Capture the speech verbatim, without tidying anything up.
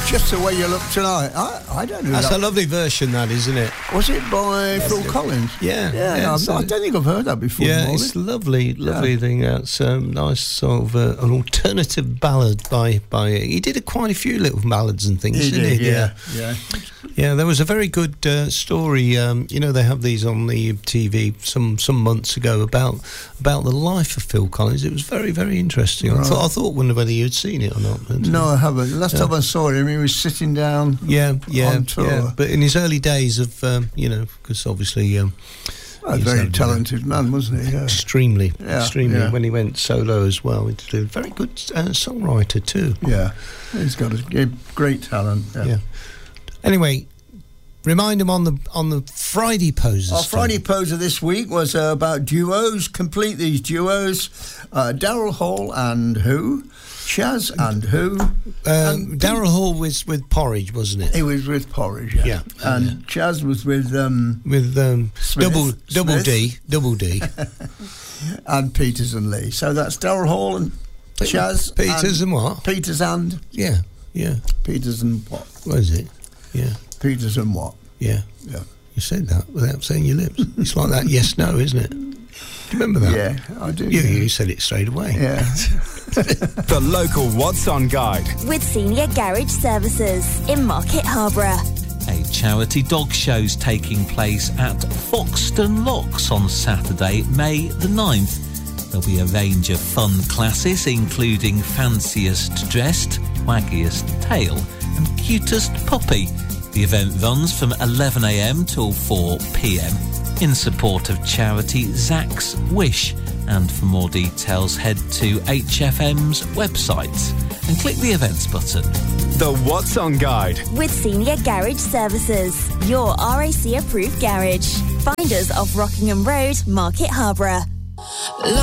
Just the Way You Look Tonight. I, I don't know. That's that. a lovely version, that, isn't it? Was it by Phil Collins? Yeah. Yeah, yeah no, so, I don't think I've heard that before. Yeah, Molly. it's lovely, lovely Yeah. thing. That's um, nice sort of uh, an alternative ballad by by. He did a, quite a few little ballads and things, He didn't did, he? yeah, yeah. Yeah, there was a very good uh, story. Um, you know, they have these on the T V some some months ago about about the life of Phil Collins. It was very very interesting. Right. I thought I thought wonder whether you'd seen it or not. But, No, I haven't. Last Yeah. time I saw him, he was sitting down. Yeah, yeah, on tour. yeah. But in his early days of, um, you know, because obviously. Um, A he's very had, uh, talented man, wasn't he? Yeah. Extremely, Yeah, extremely. yeah. When he went solo as well, he's a very good uh, songwriter too. Yeah, he's got a g- great talent. Yeah. Yeah. Anyway, remind him on the on the Friday poses. Our Friday poser this week was uh, about duos. Complete these duos: uh, Daryl Hall and who? Chaz and who? Um, Daryl Hall was with Porridge, wasn't it? He was with Porridge. Yeah, Yeah, and yeah. Chaz was with um, With um, Smith. double double Smith. D, double D. and Peters and Lee. So that's Daryl Hall and Chaz. Peters and what? Peters and Yeah, yeah. Peters and what? What is it? Yeah, Peters and what? yeah. Yeah. You said that without saying your lips. It's like that yes no, isn't it? Do you remember that? Yeah, I do. You, yeah. you said it straight away. Yeah. The local What's On guide. With Senior Garage Services in Market Harborough. A charity dog show's taking place at Foxton Locks on Saturday, May the ninth. There'll be a range of fun classes, including Fanciest Dressed, Waggiest Tail and Cutest Puppy. The event runs from eleven a m till four p m in support of charity Zach's Wish. And for more details, head to H F M's website and click the events button. The What's On guide. With Senior Garage Services, your R A C approved garage. Find us off Rockingham Road, Market Harborough.